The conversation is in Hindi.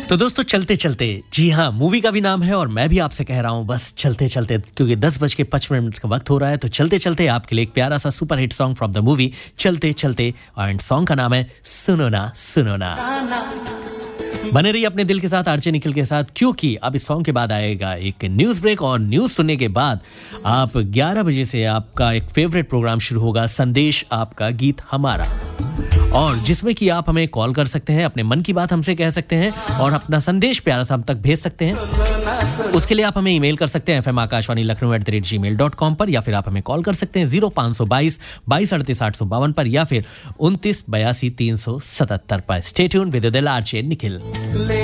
तो दोस्तों चलते चलते, जी हाँ, मूवी का भी नाम है और मैं भी आपसे कह रहा हूँ बस चलते चलते, क्योंकि 10:55 का वक्त हो रहा है। तो चलते चलते आपके लिए एक प्यारा सा super hit song from the movie चलते चलते, एंड सॉन्ग का नाम है सुनो ना सुनो ना। बने रहिए अपने दिल के साथ, आरजे निखिल के साथ, क्योंकि अब इस सॉन्ग के बाद आएगा एक न्यूज ब्रेक, और न्यूज सुनने के बाद आप 11 बजे से आपका एक फेवरेट प्रोग्राम शुरू होगा, संदेश आपका गीत हमारा, और जिसमें कि आप हमें कॉल कर सकते हैं, अपने मन की बात हमसे कह सकते हैं और अपना संदेश प्यारा सा हम तक भेज सकते हैं। उसके लिए आप हमें ईमेल कर सकते हैं fmakashvani.lucknow@gmail.com पर, या फिर आप हमें कॉल कर सकते हैं 0522 22 38 852 पर, या फिर 29 82 377 पर। स्टे ट्यून्ड विद दिल, आरजे निखिल।